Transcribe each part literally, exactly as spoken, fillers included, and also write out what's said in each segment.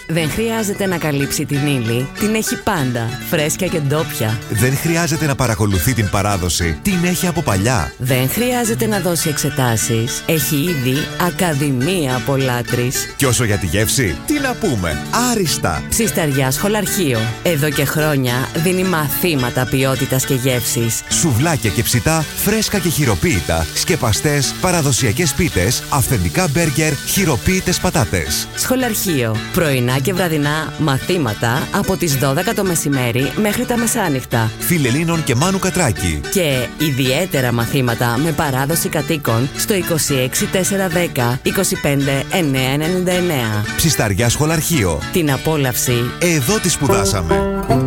Δεν χρειάζεται να καλύψει την ύλη. Την έχει πάντα, φρέσκια και ντόπια. Δεν χρειάζεται να παρακολουθεί την παράδοση. Την έχει από παλιά. Δεν χρειάζεται να δώσει εξετάσεις. Έχει ήδη Ακαδημία Απολάτρης. Και όσο για τη γεύση, τι να πούμε. Άριστα. Ψισταριά Σχολαρχείο. Εδώ και χρόνια δίνει μαθήματα ποιότητας και γεύσης. Σουβλάκια και ψητά, φρέσκα και χειροποίητα. Σκεπαστές, παραδοσιακές πίτες, αυθεντικά μπέργκερ, χειροποίητες πατάτες. Σχολαρχείο. Πρωινά και βραδινά μαθήματα από τις δώδεκα το μεσημέρι μέχρι τα μεσάνυχτα. Φιλελλήνων και Μάνου Κατράκη. Και ιδιαίτερα μαθήματα με παράδοση κατοίκων στο είκοσι έξι τετρακόσια δέκα είκοσι πέντε εννιακόσια ενενήντα εννέα. Ψισταριά Σχολαρχείο. Την απόλαυση εδώ τη σπουδάσαμε.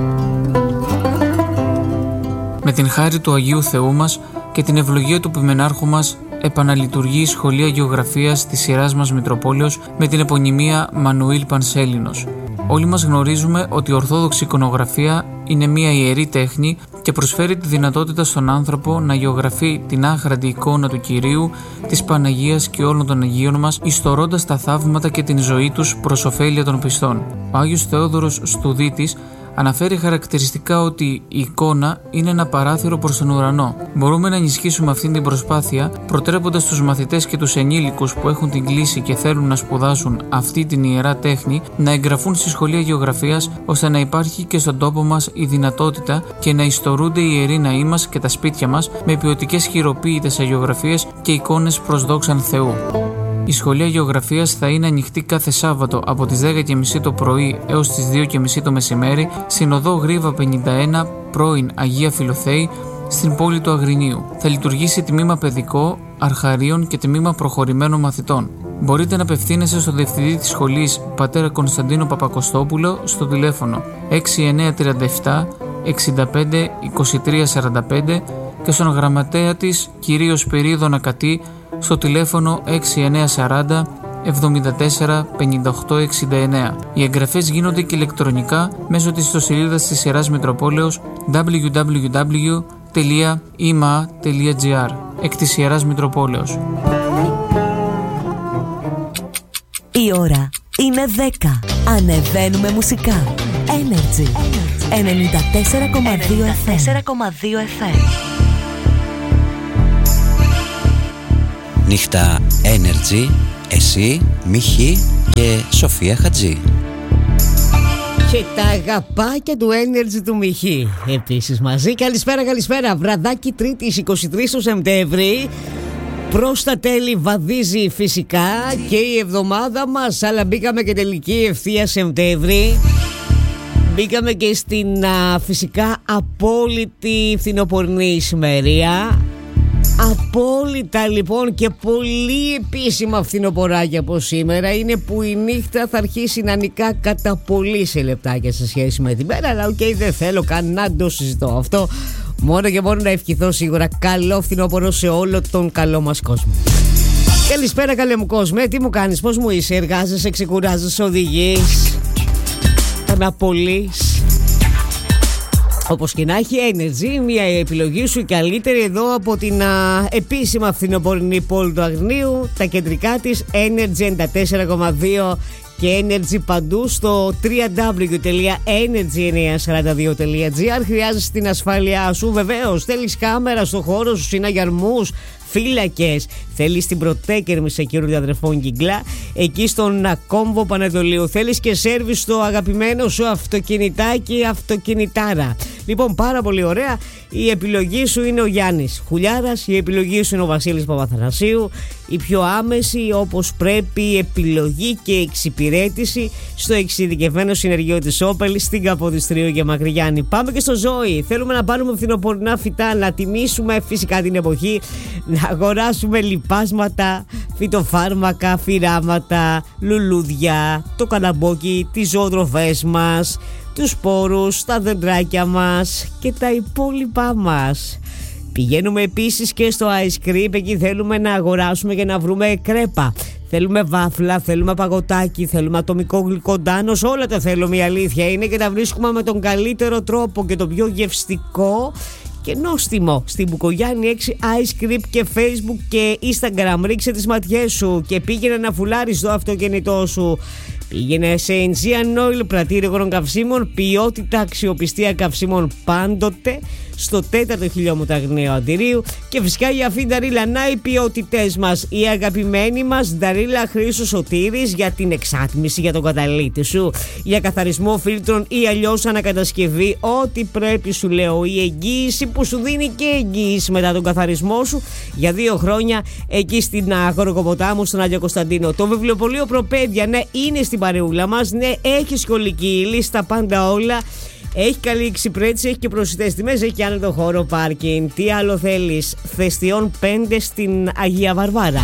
Με την χάρη του Αγίου Θεού μας και την ευλογία του Ποιμενάρχου μας, επαναλειτουργεί η Σχολεία Γεωγραφίας της Ιεράς μας Μητροπόλεως με την επωνυμία Μανουήλ Πανσέλινος. Όλοι μας γνωρίζουμε ότι η Ορθόδοξη εικονογραφία είναι μια ιερή τέχνη και προσφέρει τη δυνατότητα στον άνθρωπο να γεωγραφεί την άχραντη εικόνα του Κυρίου, της Παναγίας και όλων των Αγίων μας, ιστορώντας τα θαύματα και την ζωή τους προς ωφέλεια των πιστών. Ο Άγιος Θεόδωρος Στουδίτης αναφέρει χαρακτηριστικά ότι η εικόνα είναι ένα παράθυρο προς τον ουρανό. Μπορούμε να ενισχύσουμε αυτή την προσπάθεια προτρέποντας τους μαθητές και τους ενήλικους που έχουν την κλίση και θέλουν να σπουδάσουν αυτή την ιερά τέχνη να εγγραφούν στη Σχολεία Γεωγραφίας, ώστε να υπάρχει και στον τόπο μας η δυνατότητα και να ιστορούνται οι ιεροί ναοί μας και τα σπίτια μας με ποιοτικές χειροποίητες αγιογραφίες και εικόνες προς δόξαν Θεού. Η Σχολεία Γεωγραφίας θα είναι ανοιχτή κάθε Σάββατο από τις δέκα και μισή το πρωί έως τις δύο και μισή το μεσημέρι στην οδό Γρίβα πενήντα ένα, πρώην Αγία Φιλοθέη, στην πόλη του Αγρινίου. Θα λειτουργήσει τμήμα παιδικό, αρχαρίων και τμήμα προχωρημένων μαθητών. Μπορείτε να απευθύνεστε στο διευθυντή της σχολής, πατέρα Κωνσταντίνο Παπακοστόπουλο, στο τηλέφωνο έξι εννιά τρία επτά εξήντα πέντε είκοσι τρία σαράντα πέντε και στον γραμματέα της, κύριο Σπυρίδο Νακατή, στο τηλέφωνο έξι εννιά τέσσερα μηδέν εβδομήντα τέσσερα πενήντα οκτώ εξήντα εννέα. Οι εγγραφές γίνονται και ηλεκτρονικά μέσω της ιστοσελίδας της Ιεράς Μητροπόλεως ντάμπλιου ντάμπλιου ντάμπλιου τελεία ι εμ έι τελεία τζι άρ εκ της Ιεράς Μητροπόλεως. Η ώρα είναι δέκα. Ανεβαίνουμε μουσικά. Energy, Energy. ενενήντα τέσσερα κόμμα δύο εφ εμ. Νύχτα Energy, εσύ, Μιχή και Σοφία Χατζή. Και τα αγαπάκια του Energy του Μιχή επίσης μαζί. Καλησπέρα, καλησπέρα. Βραδάκι Τρίτης είκοσι τρεις του Σεπτέμβρη. Προς τα τέλη βαδίζει φυσικά και η εβδομάδα μας, αλλά μπήκαμε και τελική ευθεία Σεπτέμβρη. Μπήκαμε και στην α, φυσικά απόλυτη φθινοπορεινή ησημερία. Απόλυτα λοιπόν και πολύ επίσημα φθινοποράκια από σήμερα είναι που η νύχτα θα αρχίσει να νικά κατά πολύ σε λεπτάκια σε σχέση με την μέρα. Αλλά οκ, okay, δεν θέλω καν να το συζητώ αυτό. Μόνο και μόνο να ευχηθώ σίγουρα καλό φθινόπωρο σε όλο τον καλό μας κόσμο. Καλησπέρα καλέ μου κόσμε, τι μου κάνεις, πώς μου είσαι, εργάζεσαι, ξεκουράζεσαι, οδηγείς, αναπολύς. Όπως και να έχει, Energy, μια επιλογή σου καλύτερη εδώ από την α, επίσημα φθινοπορεινή πόλη του Αγρινίου, τα κεντρικά της Energy ενενήντα τέσσερα κόμμα δύο και Energy παντού στο double-u double-u double-u τελεία energy εννιακόσια σαράντα δύο τελεία τζι άρ. Χρειάζεσαι την ασφάλειά σου, βεβαίως. Θέλεις κάμερα στο χώρο σου, συναγερμούς, φύλακες. Θέλεις την Protector με security αδερφών Κιγκλά εκεί στον κόμβο Πανεδολίου. Θέλεις και σέρβις στο αγαπημένο σου αυτοκινητάκι, αυτοκινητάρα. Λοιπόν, πάρα πολύ ωραία. Η επιλογή σου είναι ο Γιάννης Χουλιάρας, η επιλογή σου είναι ο Βασίλης Παπαθανασίου. Η πιο άμεση, όπως πρέπει, επιλογή και εξυπηρέτηση στο εξειδικευμένο συνεργείο της Όπελ στην Καποδιστρίου και Μακρυγιάννη. Πάμε και στο Ζώη. Θέλουμε να πάρουμε φθινοπορεινά φυτά, να τιμήσουμε φυσικά την εποχή, να αγοράσουμε λιπάσματα, φυτοφάρμακα, φυράματα, λουλούδια, το καλαμπόκι, τις ζωοτροφές μας, τους σπόρους, τα δεντράκια μας και τα υπόλοιπά μας. Πηγαίνουμε επίσης και στο ice cream, εκεί θέλουμε να αγοράσουμε και να βρούμε κρέπα. Θέλουμε βάφλα, θέλουμε παγωτάκι, θέλουμε ατομικό γλυκοντάνος, όλα τα θέλουμε, η αλήθεια είναι, και τα βρίσκουμε με τον καλύτερο τρόπο και το πιο γευστικό και νόστιμο στην Μπουκογιάννη έξι Ice Cream και Facebook και Instagram. Ρίξε τις ματιές σου και πήγαινε να φουλάρεις το αυτοκίνητό σου. Πήγαινε σε Aegean Oil, πρατήριο υγρών καυσίμων, ποιότητα, αξιοπιστία καυσίμων πάντοτε στο τέταρτο χιλιόμετρο Αγναίου Αντιρίου. Και φυσικά για αυτήν Νταρίλα να οι ποιότητές μας, η αγαπημένη μας Νταρίλα Χρήστος Σωτήρης για την εξάτμιση για τον καταλήτη σου, για καθαρισμό φίλτρων ή αλλιώς ανακατασκευή, ό,τι πρέπει σου λέω. Η εγγύηση που σου δίνει και εγγύηση μετά τον καθαρισμό σου για δύο χρόνια εκεί στην Γοργοποτάμου, στον Άγιο Κωνσταντίνο. Το βιβλιοπωλείο Προπαίδεια, ναι, είναι στην παρεούλα μας, ναι, έχει σχολική ύλη, στα πάντα όλα. Έχει καλή εξυπηρέτηση, έχει και προσιτές τιμές, έχει και άνετο χώρο πάρκινγκ. Τι άλλο θέλεις? Θεστιών πέντε στην Αγία Βαρβάρα.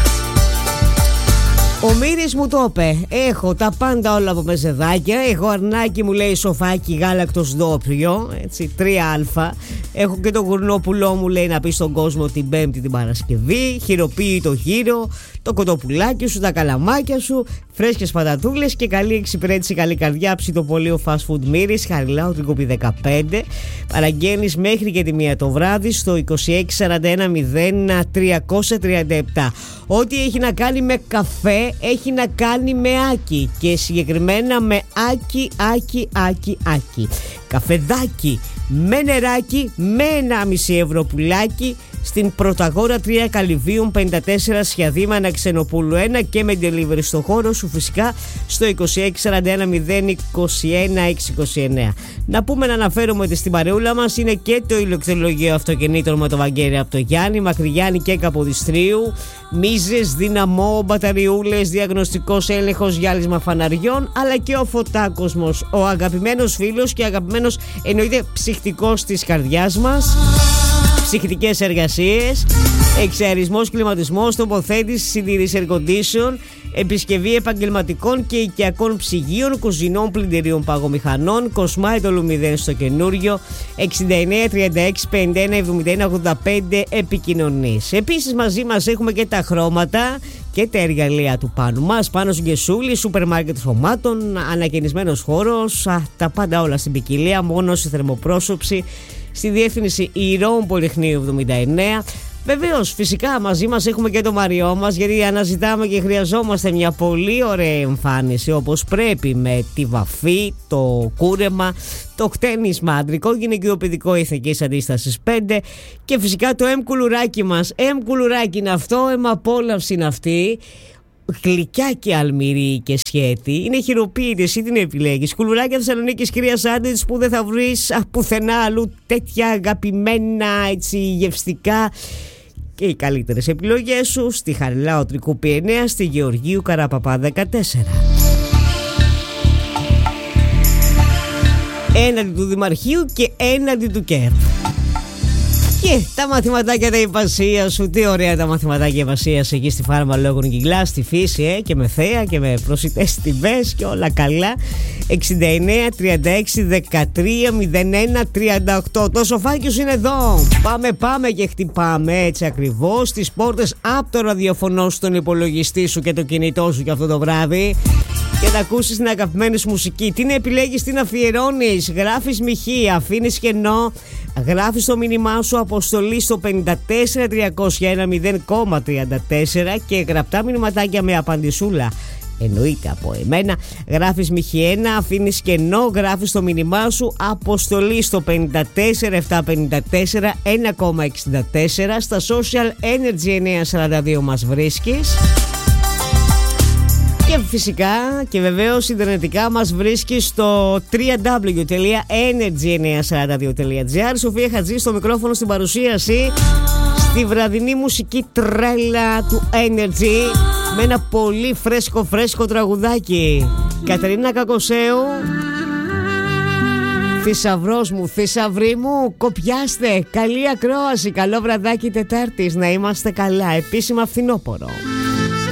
Ο Μύρης μου το είπε, έχω τα πάντα όλα από μεζεδάκια. Έχω αρνάκι, μου λέει, σοφάκι γάλακτος ντόπιο, έτσι, τρία α. Έχω και το γουρνόπουλό μου, λέει, να πει στον κόσμο την Πέμπτη την Παρασκευή. Χειροποίητο γύρο, το κοτοπουλάκι σου, τα καλαμάκια σου, φρέσκες πατατούλες και καλή εξυπηρέτηση, καλή καρδιά. Ψητοπωλείο Fast Food Μύρης, Χαριλάου Τρικούπη δεκαπέντε. Παραγγέλνεις μέχρι και τη μία το βράδυ στο είκοσι έξι σαράντα ένα μηδέν τριακόσια τριάντα επτά. Ό,τι έχει να κάνει με καφέ έχει να κάνει με άκι, και συγκεκριμένα με άκι, άκι, άκι, άκι. Καφεδάκι με νεράκι με ενάμιση ευρώ πουλάκι στην Πρωταγόρα τρία Καλυβίων πενήντα τέσσερα Σιαδήμα Ξενοπούλου ένα, και με delivery στο χώρο σου φυσικά στο είκοσι έξι σαράντα ένα μηδέν είκοσι ένα έξι είκοσι εννέα. Να πούμε, να αναφέρουμε ότι στην παρεούλα μας είναι και το ηλεκτρολογείο αυτοκινήτων με το Βαγγέλη από το Γιάννη, Μακρυγιάννη και Καποδιστρίου, μίζες, δυναμό, μπαταριούλες, διαγνωστικός έλεγχος, γυάλισμα φαναριών, αλλά και ο Φωτάκοσμος, ο αγαπημένος φίλος και αγαπημένος εννοείται ψυχτικός της καρδιάς μας. Ψυχτικές εργασίες, εξαερισμός, κλιματισμός, τοποθέτηση, συντήρηση air condition, επισκευή επαγγελματικών και οικιακών ψυγείων, κουζινών, πλυντηρίων, παγομηχανών. Κοσμάει το Λουμιδέν στο καινούριο, εξήντα εννέα τριάντα έξι πενήντα ένα εβδομήντα ένα ογδόντα πέντε, επικοινωνείς. Επίσης μαζί μας έχουμε και τα χρώματα και τα εργαλεία του Πάνου μας. Πάνος Γκεσούλη, σούπερ μάρκετ χωμάτων, ανακαινισμένος χώρος, α, τα πάντα όλα στην ποικιλία, μόνο σε θερμοπρόσωψη, στη διεύθυνση Ηρώων Πολυχνίου εβδομήντα εννέα. Βεβαίως, φυσικά μαζί μας έχουμε και το Μαριό μας, γιατί αναζητάμε και χρειαζόμαστε μια πολύ ωραία εμφάνιση όπως πρέπει, με τη βαφή, το κούρεμα, το χτένισμα αντρικό, γυναικείο, παιδικό, εθνικής αντίστασης πέντε, και φυσικά το εμ κουλουράκι μας. Εμ κουλουράκι είναι αυτό, εμ απόλαυση είναι αυτή. Γλυκιά και αλμυρή και σχέτη. Είναι χειροποίητη, εσύ την επιλέγεις. Κουλουράκια Θεσσαλονίκης, κυρία Σάντουιτς, που δεν θα βρεις πουθενά αλλού τέτοια αγαπημένα, έτσι, γευστικά. Και οι καλύτερες επιλογές σου στη Χαριλάου Τρικούπη εννέα, στη Γεωργίου Καραπαπά δεκατέσσερα. Έναντι του Δημαρχείου και έναντι του ΚΕΠ. Και τα μαθηματάκια τα υπασία σου, τι ωραία τα μαθηματάκια υπασίας εκεί στη Φάρμα Λόγων Κιγκλά, στη Φύση, ε, και με θέα και με προσιτές τιμές και όλα καλά. εξήντα εννέα τριάντα έξι δεκατρία μηδέν ένα τριάντα οκτώ. Το σοφάκι σου είναι εδώ. Πάμε, πάμε και χτυπάμε έτσι ακριβώς τις πόρτες από το ραδιοφωνό σου, τον υπολογιστή σου και το κινητό σου και αυτό το βράδυ, και να ακούσεις την αγαπημένη σου μουσική. Τι να επιλέγεις, τι να αφιερώνεις. Γράφεις μοιχή, αφήνεις κενό, γράφεις το μήνυμά σου, αποστολή στο πενήντα τέσσερα τριακόσια ένα μηδέν τριάντα τέσσερα, και γραπτά μηνυματάκια με απαντησούλα, εννοείται από εμένα. Γράφεις μοιχή ένα, αφήνεις κενό, γράφεις το μήνυμά σου, αποστολή στο πενήντα τέσσερα επτακόσια πενήντα τέσσερα ένα εξήντα τέσσερα. Στα social Energy εννιακόσια σαράντα δύο μας βρίσκεις. Και φυσικά και βεβαίως ιντερνετικά μας βρίσκει στο double-u double-u double-u τελεία energy εννιακόσια σαράντα δύο τελεία gr. Σοφία Χατζή στο μικρόφωνο, στην παρουσίαση, στη βραδινή μουσική τρέλα του Energy, με ένα πολύ φρέσκο φρέσκο τραγουδάκι. Κατερίνα Κακοσέου, θησαυρός μου, θησαυρή μου, κοπιάστε. Καλή ακρόαση, καλό βραδάκι Τετάρτης, να είμαστε καλά. Επίσημα φθινόπωρο.